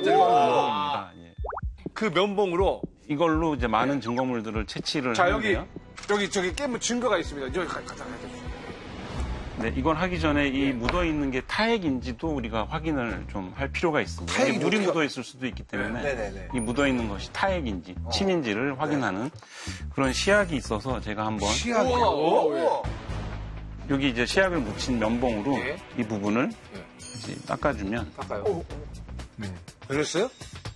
면봉입니다. 예. 그 면봉으로 이걸로 이제 많은 증거물들을 채취를 자, 하는데요. 저기 깨문 증거가 있습니다. 저기 가자. 네, 이걸 하기 전에 이 묻어 있는 게 타액인지도 우리가 확인을 좀 할 필요가 있습니다. 이게 물이 묻어 있을 수도 있기 때문에 이 묻어 있는 것이 타액인지 침인지를 확인하는 그런 시약이 있어서 제가 한번 시약이요? 여기 이제 시약을 묻힌 면봉으로 이 부분을 이제 닦아주면 닦아요. 그랬어요?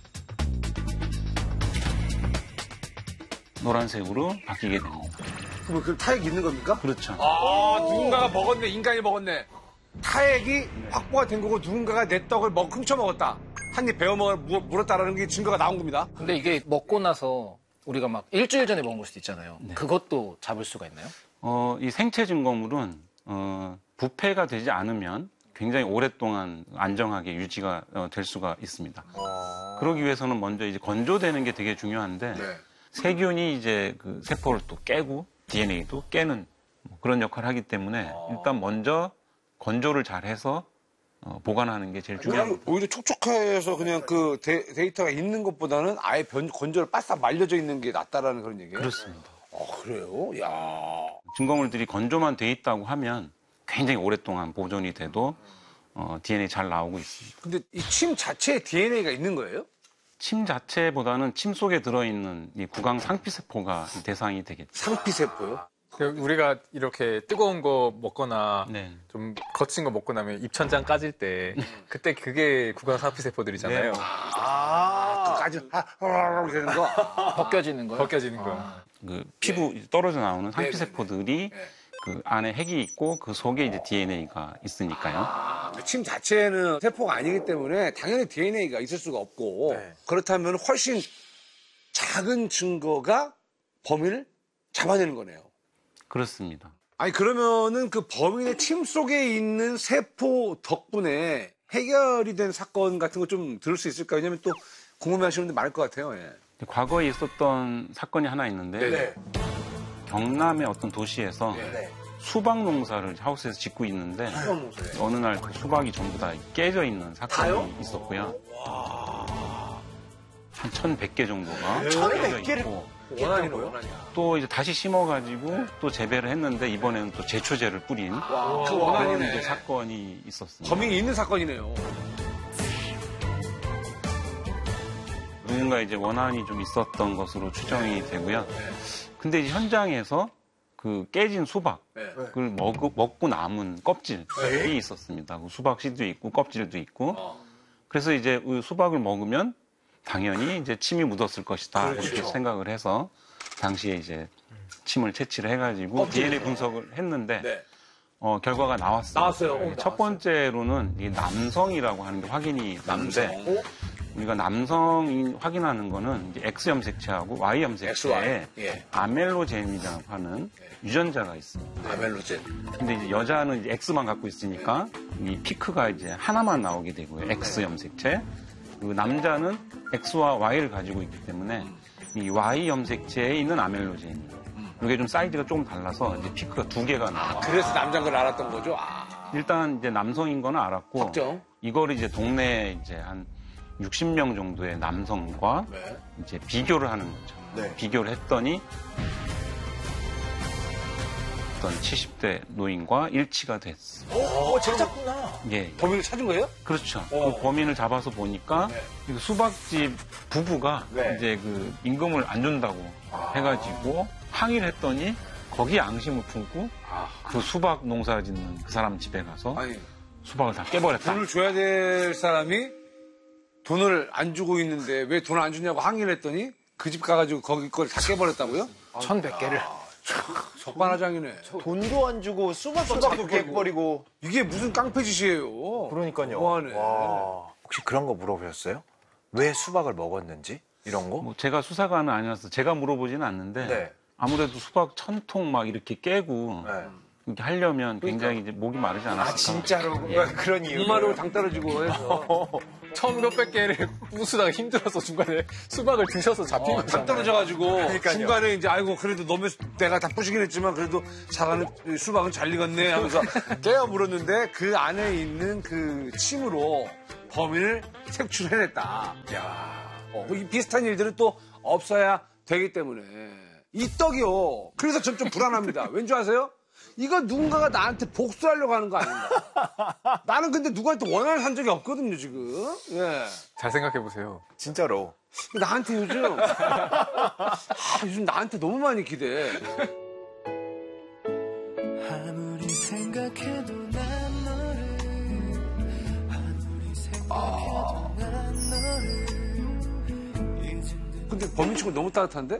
노란색으로 바뀌게 됩니다. 그럼 그 타액이 있는 겁니까? 그렇죠. 누군가가 먹었네. 인간이 먹었네. 타액이 확보가 된 거고 누군가가 내 떡을 훔쳐 먹었다. 한 입 베어 물었다라는 게 증거가 나온 겁니다. 근데 이게 먹고 나서 우리가 막 일주일 전에 먹은 걸 수도 있잖아요. 그것도 잡을 수가 있나요? 이 생체 증거물은 부패가 되지 않으면 굉장히 오랫동안 안정하게 유지가 될 수가 있습니다. 그러기 위해서는 먼저 이제 건조되는 게 되게 중요한데 세균이 이제 그 세포를 또 깨고 DNA도 깨는 그런 역할을 하기 때문에 일단 먼저 건조를 잘 해서 보관하는 게 제일 중요합니다. 오히려 촉촉해서 그냥 그 데이터가 있는 것보다는 아예 건조를 바싹 말려져 있는 게 낫다라는 그런 얘기예요? 그렇습니다. 그래요? 야. 증거물들이 건조만 돼 있다고 하면 굉장히 오랫동안 보존이 돼도 DNA 잘 나오고 있습니다. 근데 이 침 자체에 DNA가 있는 거예요? 침 자체보다는 침 속에 들어있는 이 구강 상피세포가 대상이 되겠죠. 상피세포요? 우리가 이렇게 뜨거운 거 먹거나 네. 좀 거친 거 먹고 나면 입천장 까질 때 그때 그게 구강 상피세포들이잖아요. 까지 되는 거. 벗겨지는 거요? 벗겨지는 거야. 그 피부 떨어져 나오는 상피세포들이 그 안에 핵이 있고 그 속에 이제 DNA가 있으니까요. 침 자체는 세포가 아니기 때문에 당연히 DNA가 있을 수가 없고 그렇다면 훨씬 작은 증거가 범인을 잡아내는 거네요. 그렇습니다. 아니 그러면은 그 범인의 침 속에 있는 세포 덕분에 해결이 된 사건 같은 거 좀 들을 수 있을까요? 왜냐면 또 궁금해하시는 분들 많을 것 같아요. 예. 과거에 있었던 사건이 하나 있는데 경남의 어떤 도시에서 수박 농사를 하우스에서 짓고 있는데 어느 날 그 수박이 전부 다 깨져 있는 사건이 있었고요. 한 1,100개 정도가 깨져 있고 또 이제 다시 심어가지고 또 재배를 했는데 이번에는 또 제초제를 뿌린 그 원한이네. 그런 이제 사건이 있었습니다. 범인이 있는 사건이네요. 누군가 이제 원한이 좀 있었던 것으로 추정이 되고요. 근데 이제 현장에서 그 깨진 수박을 먹고 남은 껍질이 있었습니다. 그 수박 씨도 있고 껍질도 있고. 그래서 이제 그 수박을 먹으면 당연히 이제 침이 묻었을 것이다. 이렇게 생각을 해서 당시에 이제 침을 채취를 해가지고 DNA 분석을 했는데 결과가 나왔어요. 첫 번째로는 이 남성이라고 하는 게 확인이 났는데 우리가 남성이 확인하는 거는 이제 X 염색체하고 Y 염색체에 아멜로젠이라고 하는 유전자가 있습니다. 아멜로젠. 근데 이제 여자는 이제 X만 갖고 있으니까 이 피크가 이제 하나만 나오게 되고요. X 염색체. 그리고 남자는 X와 Y를 가지고 있기 때문에 이 Y 염색체에 있는 아멜로젠이 이게 좀 사이즈가 조금 달라서 이제 피크가 2개가 나와요. 그래서 남자인 걸 알았던 거죠? 일단 이제 남성인 거는 알았고 확정. 이거를 이제 동네에 이제 한 60명 정도의 남성과 이제 비교를 하는 거죠. 비교를 했더니 어떤 70대 노인과 일치가 됐어요. 찾았구나. 예. 범인을 찾은 거예요? 그렇죠. 그 범인을 잡아서 보니까 그 수박집 부부가 이제 그 임금을 안 준다고 해가지고 항의를 했더니 거기에 앙심을 품고 그 수박 농사 짓는 그 사람 집에 가서 수박을 다 깨버렸다. 돈을 줘야 될 사람이 돈을 안 주고 있는데 왜 돈을 안 주냐고 항의를 했더니 그 집 가가지고 거기 걸 다 깨버렸다고요? 1,100개를. 적반하장이네. 돈도 안 주고 수박도 깨버리고. 이게 무슨 깡패짓이에요. 그러니까요. 뭐하네. 혹시 그런 거 물어보셨어요? 왜 수박을 먹었는지? 이런 거? 뭐 제가 수사관은 아니라서 제가 물어보지는 않는데 아무래도 수박 1,000통 막 이렇게 깨고 이렇게 하려면 굉장히 이제 목이 마르지 않았을까. 진짜로 그런 이유. 이마로 당 떨어지고 해서 1,몇백 개를 부수다가 힘들어서 중간에 수박을 드셔서 잡힌 거잖아요. 당 떨어져가지고 중간에 이제 아이고 그래도 너무 내가 다 부시긴 했지만 그래도 수박은 잘 익었네 하면서 깨어 물었는데 그 안에 있는 그 침으로 범인을 색출해냈다. 이 비슷한 일들은 또 없어야 되기 때문에. 이 떡이요. 그래서 전 좀 불안합니다. 왠지 아세요? 이거 누군가가 나한테 복수하려고 하는 거 아닌가. 나는 근데 누구한테 원한을 산 적이 없거든요, 지금. 예. 잘 생각해보세요. 진짜로. 나한테 요즘, 요즘 나한테 너무 많이 기대해. 아무리 생각해도 난 너를 아무리 생각해도 난 너를 근데 범인치고 너무 따뜻한데?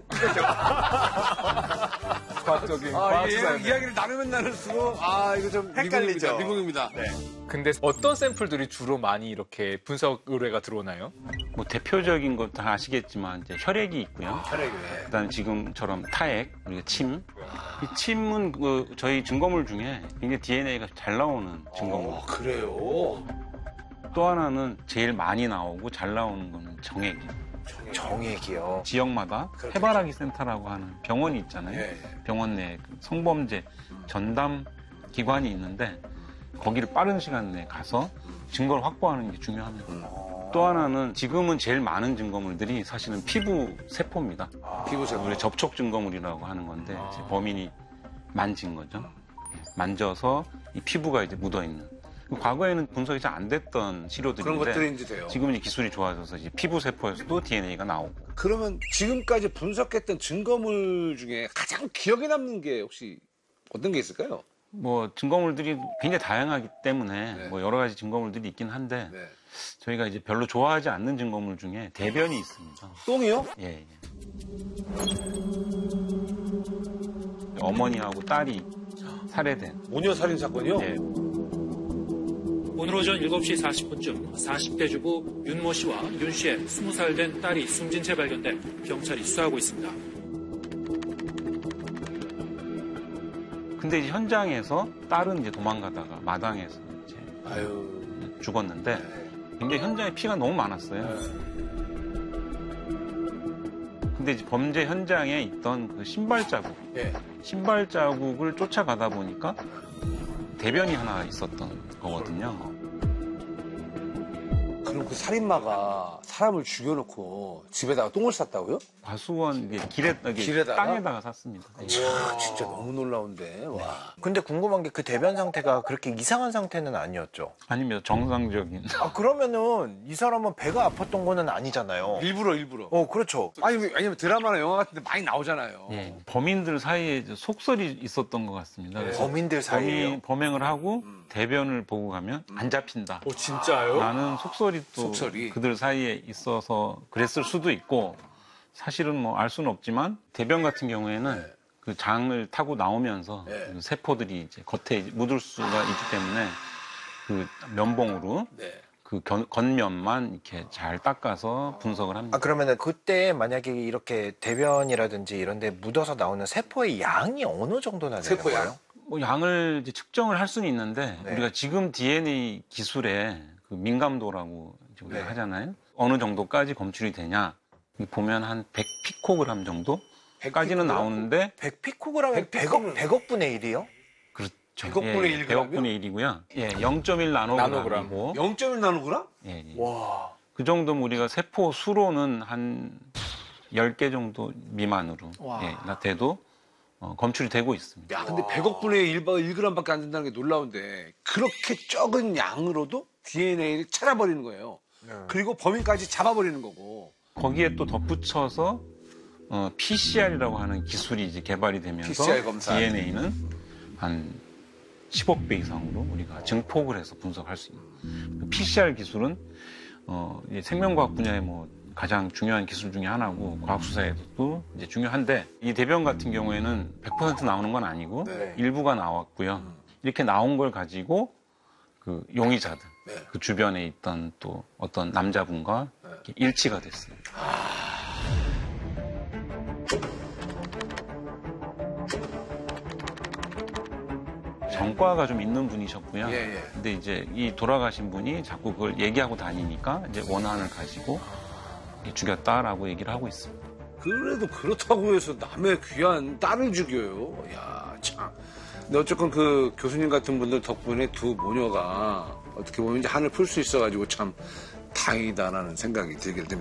과학적인 이야기를 나누면 나눌수록, 이거 좀 헷갈리죠. 미국입니다. 근데 어떤 샘플들이 주로 많이 이렇게 분석 의뢰가 들어오나요? 뭐 대표적인 거 다 아시겠지만 이제 혈액이 있고요. 혈액이. 그다음 지금처럼 타액, 우리가 침. 이 침은 저희 증거물 중에 굉장히 DNA가 잘 나오는 증거물. 그래요? 또 하나는 제일 많이 나오고 잘 나오는 거는 정액이에요. 정액이요. 지역마다 해바라기 센터라고 하는 병원이 있잖아요. 예. 병원 내에 성범죄 전담 기관이 있는데 거기를 빠른 시간 내에 가서 증거를 확보하는 게 중요합니다. 또 하나는 지금은 제일 많은 증거물들이 사실은 피부 세포입니다. 피부 세포. 원래 접촉 증거물이라고 하는 건데 이제 범인이 만진 거죠. 만져서 이 피부가 이제 묻어 있는. 과거에는 분석이 잘 안 됐던 시료들인데 그런 것들이 이제 돼요. 지금은 기술이 좋아져서 이제 피부 세포에서도 DNA가 나오고. 그러면 지금까지 분석했던 증거물 중에 가장 기억에 남는 게 혹시 어떤 게 있을까요? 뭐 증거물들이 굉장히 다양하기 때문에 네. 뭐 여러 가지 증거물들이 있긴 한데 네. 저희가 이제 별로 좋아하지 않는 증거물 중에 대변이 있습니다. 똥이요? 예. 어머니하고 딸이 살해된. 모녀 살인 사건이요? 예. 오늘 오전 7시 40분쯤 40대 주부 윤모 씨와 윤 씨의 20살 된 딸이 숨진 채 발견돼 경찰이 수사하고 있습니다. 근데 이제 현장에서 딸은 이제 도망가다가 마당에서 이제 죽었는데 굉장히 현장에 피가 너무 많았어요. 근데 이제 범죄 현장에 있던 그 신발 자국, 신발 자국을 쫓아가다 보니까 대변이 하나 있었던 거거든요. 그럼 그 살인마가 사람을 죽여놓고 집에다가 똥을 쌌다고요? 과수원 길에다가? 땅에다가 샀습니다. 와, 진짜 너무 놀라운데. 와. 근데 궁금한 게 그 대변 상태가 그렇게 이상한 상태는 아니었죠? 아닙니다. 정상적인. 그러면은 이 사람은 배가 아팠던 거는 아니잖아요. 일부러. 그렇죠. 아니, 왜냐면 드라마나 영화 같은 데 많이 나오잖아요. 예. 범인들 사이에 이제 속설이 있었던 것 같습니다. 그래서 범인들 사이에요? 범행을 하고 대변을 보고 가면 안 잡힌다. 진짜요? 라는 속설이 또 속설이. 그들 사이에 있어서 그랬을 수도 있고 사실은 뭐 알 수는 없지만 대변 같은 경우에는 그 장을 타고 나오면서 그 세포들이 이제 겉에 이제 묻을 수가 있기 때문에 그 면봉으로 그 겉면만 이렇게 잘 닦아서 분석을 합니다. 그러면은 그때 만약에 이렇게 대변이라든지 이런 데 묻어서 나오는 세포의 양이 어느 정도나 되는 세포 양? 거예요? 뭐 양을 이제 측정을 할 수는 있는데 우리가 지금 DNA 기술에 그 민감도라고 이제 우리가 하잖아요. 어느 정도까지 검출이 되냐 보면 한 100피코그램 정도까지는 나오는데 100피코그램이 100억 분의 1이요? 그렇죠. 100억분의 1 100억분의 1이고요. 예, 0.1 나노그램이고 0.1 나노그램? 예. 와. 그 정도면 우리가 세포 수로는 한 10개 정도 미만으로 돼도 검출이 되고 있습니다. 야, 근데 100억분의 1g밖에 안 된다는 게 놀라운데 그렇게 적은 양으로도 DNA를 찾아버리는 거예요. 그리고 범인까지 잡아버리는 거고. 거기에 또 덧붙여서 PCR이라고 하는 기술이 이제 개발이 되면서 PCR 검사. DNA는 한 10억 배 이상으로 우리가 증폭을 해서 분석할 수 있는. PCR 기술은 이제 생명과학 분야의 뭐 가장 중요한 기술 중에 하나고 과학 수사에도 이제 중요한데 이 대변 같은 경우에는 100% 나오는 건 아니고 일부가 나왔고요. 이렇게 나온 걸 가지고 그 용의자들 그 주변에 있던 또 어떤 남자분과 이렇게 일치가 됐습니다. 전과가 좀 있는 분이셨고요. 근데 이제 이 돌아가신 분이 자꾸 그걸 얘기하고 다니니까 이제 원한을 가지고 죽였다라고 얘기를 하고 있습니다. 그래도 그렇다고 해서 남의 귀한 딸을 죽여요. 야, 참. 근데 어쨌건 그 교수님 같은 분들 덕분에 두 모녀가 어떻게 보면 이제 한을 풀 수 있어가지고 참 다행이다라는 생각이 들게 됩니다.